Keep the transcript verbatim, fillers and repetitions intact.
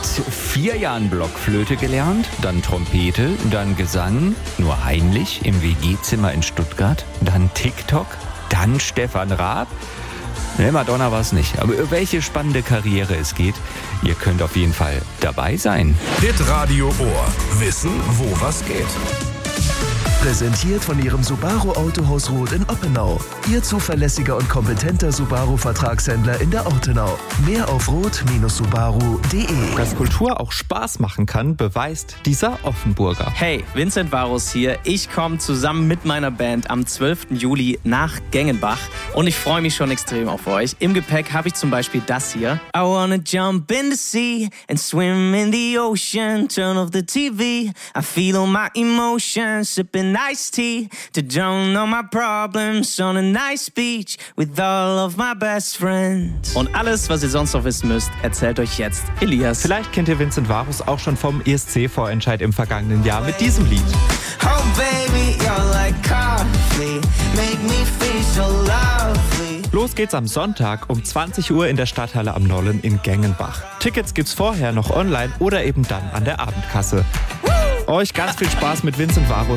vier Jahren Blockflöte gelernt, dann Trompete, dann Gesang, nur heimlich im W G-Zimmer in Stuttgart, dann TikTok, dann Stefan Raab. Ne, Madonna war es nicht. Aber über welche spannende Karriere es geht, ihr könnt auf jeden Fall dabei sein. Hitradio Ohr. Wissen, wo was geht. Präsentiert von Ihrem Subaru Autohaus Roth in Oppenau. Ihr zuverlässiger und kompetenter Subaru-Vertragshändler in der Ortenau. Mehr auf roth Subaru punkt de. Dass Kultur auch Spaß machen kann, beweist dieser Offenburger. Hey, Vincent Varus hier. Ich komme zusammen mit meiner Band am zwölften Juli nach Gengenbach und ich freue mich schon extrem auf euch. Im Gepäck habe ich zum Beispiel das hier. I wanna jump in the sea and swim in the ocean. Turn off the T V. I feel all my emotions. Sipping iced tea to drown all my problems on a nice beach with all of my best friends. Und alles, was ihr sonst noch wissen müsst, erzählt euch jetzt Elias. Vielleicht kennt ihr Vincent Varus auch schon vom E S C-Vorentscheid im vergangenen Jahr mit diesem Lied. Oh baby, you're like coffee, make me feel so lovely. Los geht's am Sonntag um zwanzig Uhr in der Stadthalle am Nollen in Gengenbach. Tickets gibt's vorher noch online oder eben dann an der Abendkasse. Euch ganz viel Spaß mit Vincent Varus